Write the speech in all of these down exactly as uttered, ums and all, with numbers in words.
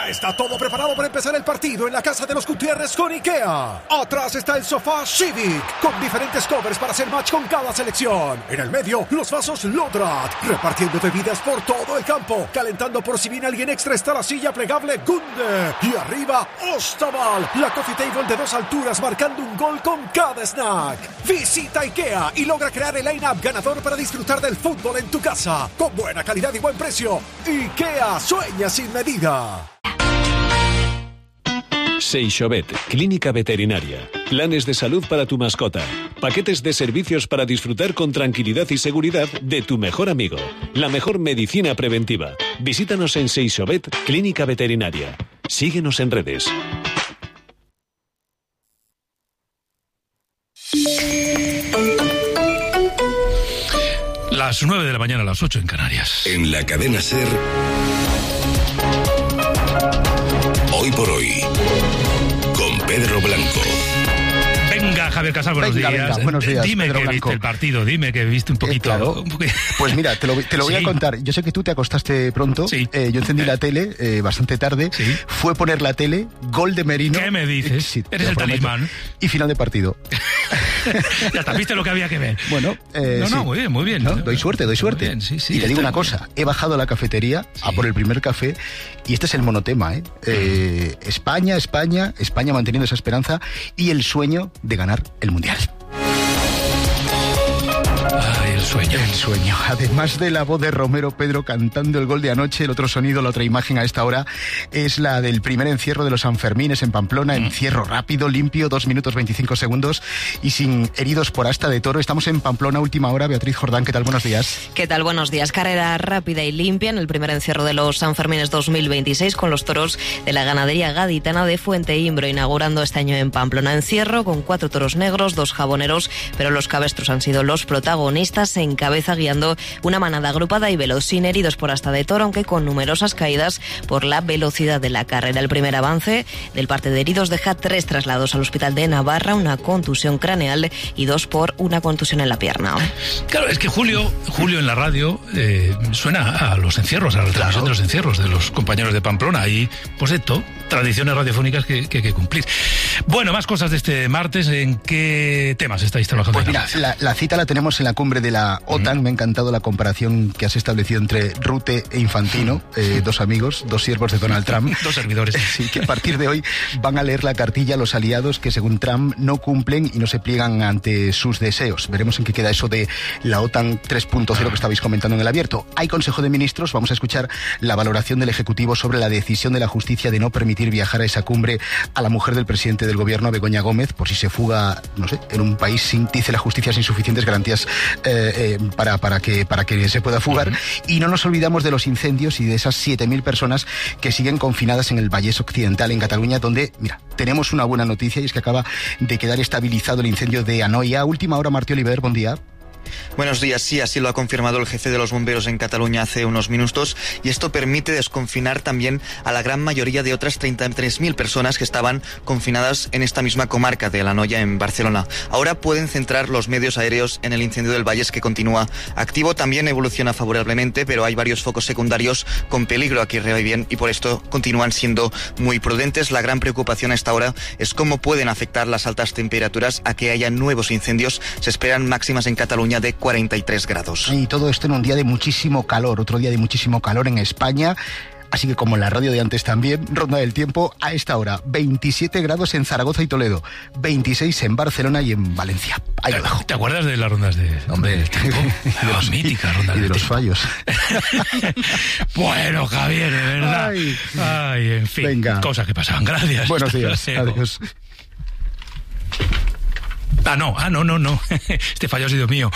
Ya está todo preparado para empezar el partido en la casa de los Gutiérrez con IKEA. Atrás está el sofá Civic, con diferentes covers para hacer match con cada selección. En el medio, los vasos Lodrat, repartiendo bebidas por todo el campo. Calentando por si viene alguien extra está la silla plegable Gunde. Y arriba, Ostaval, la coffee table de dos alturas marcando un gol con cada snack. Visita IKEA y logra crear el line-up ganador para disfrutar del fútbol en tu casa. Con buena calidad y buen precio. IKEA, sueña sin medida. Seixovet, clínica veterinaria. Planes de salud para tu mascota. Paquetes de servicios para disfrutar con tranquilidad y seguridad de tu mejor amigo. La mejor medicina preventiva. Visítanos en Seixovet, clínica veterinaria. Síguenos en redes. Las nueve de la mañana, a las ocho en Canarias. En la cadena SER, Hoy por Hoy, con Pedro Blanco. Venga, Javier Casal, buenos venga, días. Venga, buenos días. Dime Pedro que Blanco. viste el partido, dime que viste un poquito. Eh, claro. un poquito. Pues mira, te lo, te lo voy Sí. a contar. Yo sé que tú te acostaste pronto. Sí. Eh, yo encendí la tele eh, bastante tarde. Sí. Fue poner la tele, gol de Merino. ¿Qué me dices? Eh, sí, te Eres lo el prometo. talismán. Y final de partido. Ya está, viste lo que había que ver. Bueno, eh, No, no, sí. muy bien, muy bien. No, doy suerte, doy Muy suerte. bien, sí, sí, y te digo está una muy cosa, he bajado a la cafetería a por el primer café y este es el monotema, ¿eh? Eh, España, España, España manteniendo esa esperanza y el sueño de ganar el Mundial. Ay, el sueño. El sueño. Además de la voz de Romero Pedro cantando el gol de anoche, el otro sonido, la otra imagen a esta hora es la del primer encierro de los Sanfermines en Pamplona. Mm. Encierro rápido, limpio, dos minutos veinticinco segundos y sin heridos por asta de toro. Estamos en Pamplona, última hora. Beatriz Jordán, ¿qué tal? Buenos días. ¿Qué tal? Buenos días. Carrera rápida y limpia en el primer encierro de los Sanfermines dos mil veintiséis con los toros de la ganadería gaditana de Fuente Imbro, inaugurando este año en Pamplona. Encierro con cuatro toros negros, dos jaboneros, pero los cabestros han sido los protagonistas, en cabeza guiando una manada agrupada y veloz, sin heridos por asta de toro, aunque con numerosas caídas por la velocidad de la carrera. El primer avance del parte de heridos deja tres traslados al hospital de Navarra, una contusión craneal y dos por una contusión en la pierna. Claro, es que Julio, Julio en la radio eh, suena a los encierros, a la transmisión Claro. de los encierros de los compañeros de Pamplona y, pues esto, tradiciones radiofónicas que, que hay que cumplir. Bueno, más cosas de este martes. ¿En qué temas estáis trabajando? Pues mira, la, la cita la tenemos en la cumbre de la OTAN. Mm. Me ha encantado la comparación que has establecido entre Rute e Infantino, eh, dos amigos, dos siervos de Donald Trump. Dos servidores. Sí, que a partir de hoy van a leer la cartilla a los aliados que, según Trump, no cumplen y no se pliegan ante sus deseos. Veremos en qué queda eso de la OTAN tres punto cero que estabais comentando en el abierto. Hay Consejo de Ministros, vamos a escuchar la valoración del Ejecutivo sobre la decisión de la justicia de no permitir viajar a esa cumbre a la mujer del presidente del gobierno, Begoña Gómez, por si se fuga, no sé, en un país sin, dice la justicia, sin suficientes garantías eh, eh, para, para, que, para que se pueda fugar. Uh-huh. Y no nos olvidamos de los incendios y de esas siete mil personas que siguen confinadas en el Vallès Occidental, en Cataluña, donde, mira, tenemos una buena noticia y es que acaba de quedar estabilizado el incendio de Anoia. Última hora, Martí Oliver, buen día. Buenos días, sí, así lo ha confirmado el jefe de los bomberos en Cataluña hace unos minutos, y esto permite desconfinar también a la gran mayoría de otras treinta y tres mil personas que estaban confinadas en esta misma comarca de l'Anoia, en Barcelona. Ahora pueden centrar los medios aéreos en el incendio del Vallès, que continúa activo. También evoluciona favorablemente, pero hay varios focos secundarios con peligro aquí reviven y por esto continúan siendo muy prudentes. La gran preocupación a esta hora es cómo pueden afectar las altas temperaturas a que haya nuevos incendios. Se esperan máximas en Cataluña de cuarenta y tres grados. Y todo esto en un día de muchísimo calor, otro día de muchísimo calor en España. Así que, como en la radio de antes también, ronda del tiempo a esta hora. veintisiete grados en Zaragoza y Toledo, veintiséis en Barcelona y en Valencia. Ahí lo dejo. ¿Te acuerdas de las rondas de, Hombre, del tiempo? de los, míticas rondas y de del los tiempo. fallos. Bueno, Javier, de verdad. Ay, Ay, en fin. Venga. Cosas que pasaban. Gracias. Buenos días. Adiós. Ah, no, ah, no, no, no. Este fallo ha sido mío.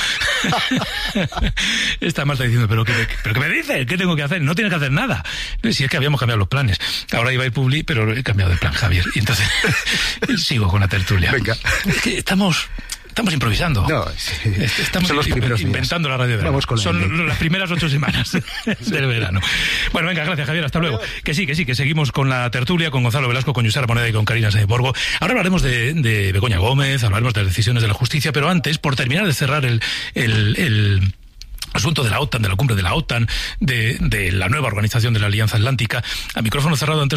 Está Marta diciendo, ¿pero qué, ¿pero qué me dices? ¿Qué tengo que hacer? No tienes que hacer nada. Si es que habíamos cambiado los planes. Ahora iba a ir Publi, pero he cambiado de plan, Javier. Y entonces sigo con la tertulia. Venga. Es que estamos... Estamos improvisando. No, sí. Estamos Son los primeros inventando días. la radio de verano. Vamos con Son la las primeras ocho semanas del verano. Bueno, venga, gracias, Javier. Hasta luego. Que sí, que sí, que seguimos con la tertulia, con Gonzalo Velasco, con Yusara Moneda y con Karina Borgo. Ahora hablaremos de, de Begoña Gómez, hablaremos de las decisiones de la justicia, pero antes, por terminar de cerrar el... el, el asunto de la OTAN, de la cumbre de la OTAN, de, de la nueva organización de la Alianza Atlántica, a micrófono cerrado antes